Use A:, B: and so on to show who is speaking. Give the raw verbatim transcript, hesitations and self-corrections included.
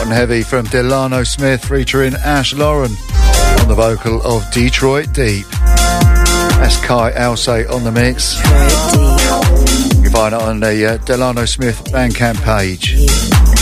A: and heavy from Delano Smith featuring Ash Lauren on the vocal of Detroit Deep. That's Kai Alsay on the mix. You can find it on the uh, Delano Smith Bandcamp page.